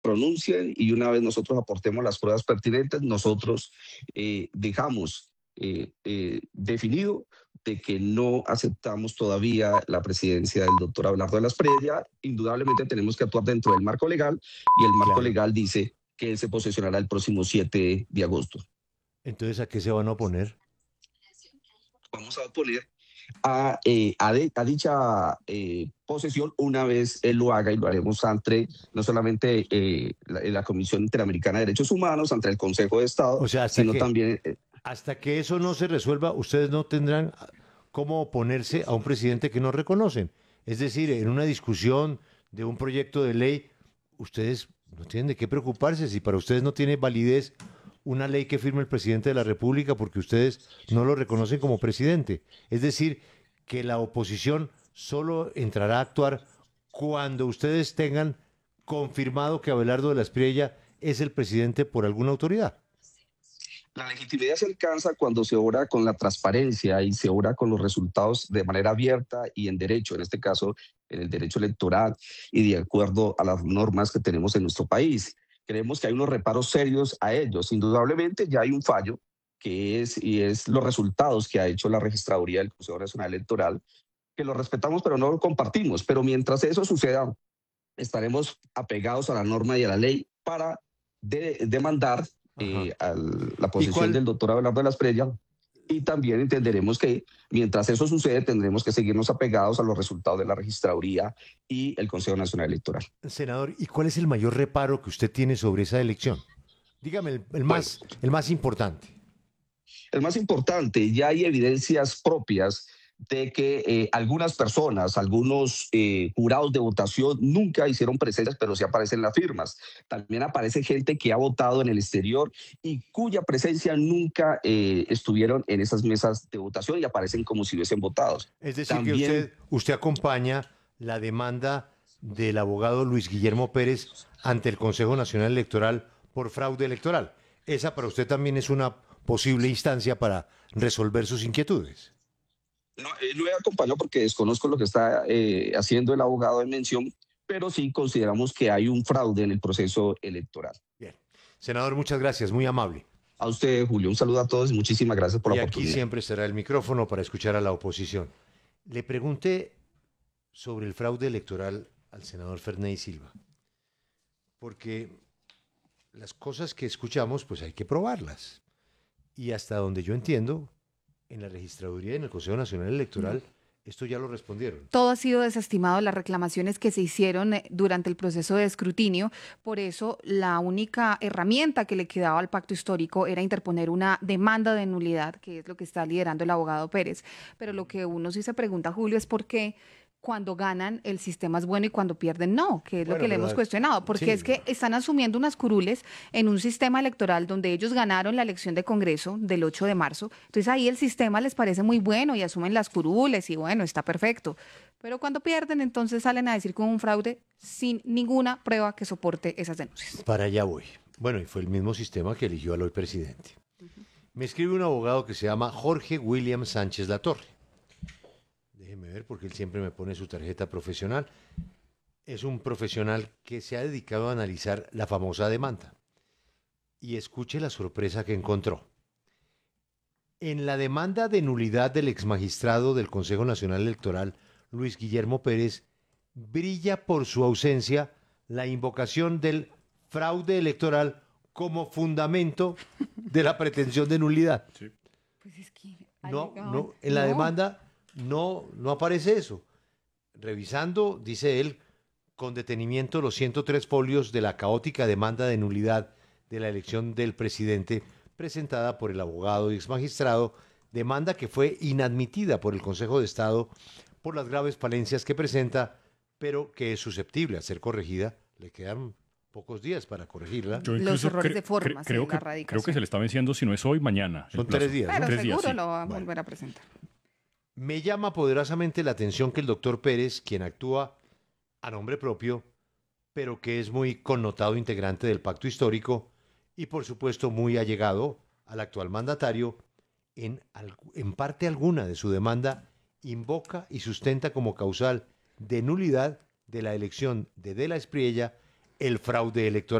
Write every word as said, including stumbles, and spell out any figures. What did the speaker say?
pronuncien y una vez nosotros aportemos las pruebas pertinentes, nosotros eh, dejamos eh, eh, definido de que no aceptamos todavía la presidencia del doctor Abelardo de la Espriella. Indudablemente tenemos que actuar dentro del marco legal y el marco Claro. legal dice que él se posesionará el próximo siete de agosto. Entonces, ¿a qué se van a oponer? Vamos a oponer a, eh, a, de, a dicha eh, posesión una vez él lo haga y lo haremos ante no solamente eh, la, la Comisión Interamericana de Derechos Humanos, ante el Consejo de Estado, O sea, hasta sino que, también... Eh, hasta que eso no se resuelva, ustedes no tendrán cómo oponerse a un presidente que no reconocen. Es decir, en una discusión de un proyecto de ley, ustedes no tienen de qué preocuparse si para ustedes no tiene validez una ley que firme el presidente de la República porque ustedes no lo reconocen como presidente. Es decir, que la oposición solo entrará a actuar cuando ustedes tengan confirmado que Abelardo de la Espriella es el presidente por alguna autoridad. La legitimidad se alcanza cuando se obra con la transparencia y se obra con los resultados de manera abierta y en derecho, en este caso en el derecho electoral y de acuerdo a las normas que tenemos en nuestro país. Creemos que hay unos reparos serios a ellos. Indudablemente ya hay un fallo que es, y es los resultados que ha hecho la registraduría del Consejo Nacional Electoral, que lo respetamos pero no lo compartimos. Pero mientras eso suceda, estaremos apegados a la norma y a la ley para de, demandar Ajá. eh, a la ¿Y posesión cuál? del doctor Abelardo de la Espriella y también entenderemos que mientras eso sucede tendremos que seguirnos apegados a los resultados de la registraduría y el Consejo Nacional Electoral. Senador, ¿y cuál es el mayor reparo que usted tiene sobre esa elección? Dígame el, el Bueno, más, el más importante. el más importante, ya hay evidencias propias de que eh, algunas personas, algunos eh, jurados de votación nunca hicieron presencias, pero sí aparecen las firmas. También aparece gente que ha votado en el exterior y cuya presencia nunca eh, estuvieron en esas mesas de votación y aparecen como si hubiesen votado. Es decir, que También, usted, usted acompaña la demanda del abogado Luis Guillermo Pérez ante el Consejo Nacional Electoral por fraude electoral. Esa para usted también es una posible instancia para resolver sus inquietudes. no, eh, lo he acompañado porque desconozco lo que está eh, haciendo el abogado en mención, pero sí consideramos que hay un fraude en el proceso electoral. Bien. Senador, muchas gracias, muy amable. A usted, Julio, un saludo a todos y muchísimas gracias por la Y aquí oportunidad. siempre estará el micrófono para escuchar a la oposición. Le pregunté sobre el fraude electoral al senador Ferney Silva, porque las cosas que escuchamos, pues hay que probarlas. Y hasta donde yo entiendo, en la registraduría y en el Consejo Nacional Electoral, esto ya lo respondieron. Todo ha sido desestimado, las reclamaciones que se hicieron eh, durante el proceso de escrutinio. Por eso, la única herramienta que le quedaba al pacto histórico era interponer una demanda de nulidad, que es lo que está liderando el abogado Pérez. Pero lo que uno sí se pregunta, Julio, es por qué cuando ganan el sistema es bueno y cuando pierden no, que es lo Bueno, que le pero hemos ah, cuestionado, porque sí, es que están asumiendo unas curules en un sistema electoral donde ellos ganaron la elección de Congreso del ocho de marzo, entonces ahí el sistema les parece muy bueno y asumen las curules y bueno, está perfecto, pero cuando pierden entonces salen a decir con un fraude sin ninguna prueba que soporte esas denuncias. para allá voy. Bueno, y fue el mismo sistema que eligió al hoy presidente. Me escribe un abogado que se llama Jorge William Sánchez Latorre. Déjeme ver porque él siempre me pone su tarjeta profesional. Es un profesional que se ha dedicado a analizar la famosa demanda. Y escuche la sorpresa que encontró. En la demanda de nulidad del exmagistrado del Consejo Nacional Electoral, Luis Guillermo Pérez, brilla por su ausencia la invocación del fraude electoral como fundamento de la pretensión de nulidad. Sí. Pues es que No, alegaban, no, en la no. demanda no, no aparece eso. Revisando, dice él, con detenimiento los ciento tres folios de la caótica demanda de nulidad de la elección del presidente presentada por el abogado y exmagistrado, demanda que fue inadmitida por el Consejo de Estado por las graves falencias que presenta, pero que es susceptible a ser corregida. Le quedan pocos días para corregirla. Yo Los incluso errores cre- de forma, cre- creo, sí, que, la creo que radicación. se le está venciendo, si no es hoy, mañana. el Son plazo. tres días, ¿no? Pero Tres días, seguro sí. lo va a Bueno. volver a presentar. Me llama poderosamente la atención que el doctor Pérez, quien actúa a nombre propio, pero que es muy connotado integrante del pacto histórico y por supuesto muy allegado al actual mandatario, en, en parte alguna de su demanda invoca y sustenta como causal de nulidad de la elección de De la Espriella el fraude electoral.